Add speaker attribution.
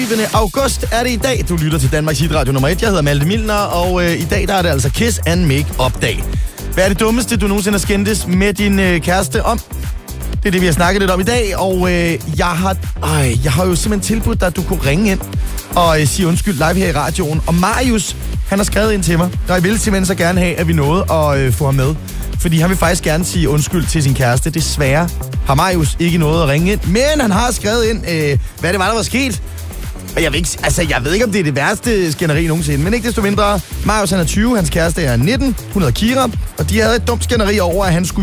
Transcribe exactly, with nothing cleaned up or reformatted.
Speaker 1: august er det i dag. Du lytter til Danmarks Hitradio nummer et. Jeg hedder Malte Milner, og øh, i dag der er det altså Kiss and Make-up dag. Hvad er det dummeste, du nogensinde har skændtes med din øh, kæreste om? Det er det, vi har snakket lidt om i dag, og øh, jeg, har, øh, jeg har jo simpelthen tilbudt dig, at du kunne ringe ind og øh, sige undskyld live her i radioen. Og Marius, han har skrevet ind til mig, og jeg vil simpelthen så gerne have, at vi nåede at øh, få ham med. Fordi han vil faktisk gerne sige undskyld til sin kæreste. Desværre har Marius ikke nået at ringe ind, men han har skrevet ind, øh, hvad det var, der var sket. Og jeg ved, ikke, altså, jeg ved ikke, om det er det værste skænderi nogensinde, men ikke desto mindre. Marius, han er tyve, hans kæreste er nitten, hun hedder Kira, og de havde et dumt skænderi over, at han skulle